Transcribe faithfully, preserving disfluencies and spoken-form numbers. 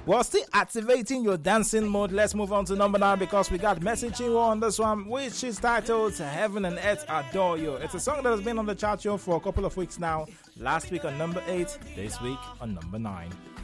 Well, still activating your dancing mode. Let's move on to number nine because we got messaging on this one, which is titled Heaven and Earth Adore You. It's a song that has been on the chart show for a couple of weeks now. Last week on number eight, this week on number nine.